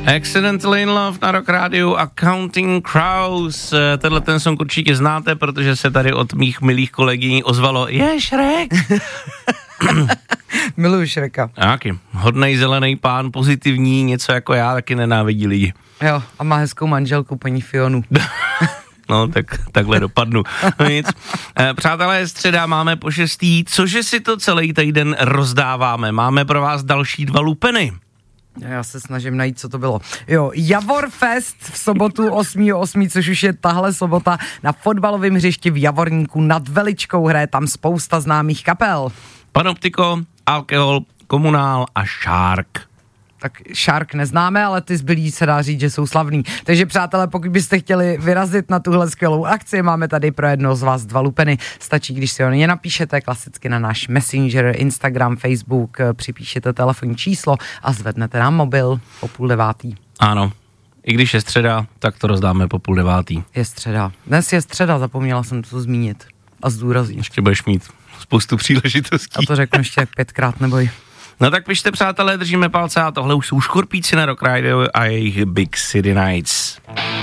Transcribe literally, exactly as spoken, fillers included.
Accidentally in Love na Rock Rádiu a Counting Crows. Tenhle ten song určitě znáte, protože se tady od mých milých kolegyní ozvalo je Shrek. Miluji Shreka. Taky. Hodnej zelený pán, pozitivní, něco jako já, taky nenávidí lidi. Jo, a má hezkou manželku, paní Fionu. No, tak takhle dopadnu. No nic. E, přátelé, je středa, máme po šestý, cože si to celý týden rozdáváme. Máme pro vás další dva lupeny. Já se snažím najít, co to bylo. Jo, Javor Fest v sobotu osmého osmého což už je tahle sobota na fotbalovém hřišti v Javorníku nad Veličkou, hraje tam spousta známých kapel. Panoptiko, Alkohol, Komunál a Shark. Tak Shark neznáme, ale ty zbylí se dá říct, že jsou slavný. Takže přátelé, pokud byste chtěli vyrazit na tuhle skvělou akci, máme tady pro jedno z vás dva lupeny. Stačí, když si ho ně napíšete klasicky na náš Messenger, Instagram, Facebook, připíšete telefonní číslo a zvednete nám mobil po půl devátý. Ano, i když je středa, tak to rozdáme po půl devátý. Je středa. Dnes je středa, zapomněla jsem to zmínit a zdůraznit. Ještě budeš mít spoustu příležitostí. A to řeknu ještě pětkrát, neboj. No tak pište, přátelé, držíme palce a tohle už jsou Škorpíci na Rock Radio a jejich Big City Nights.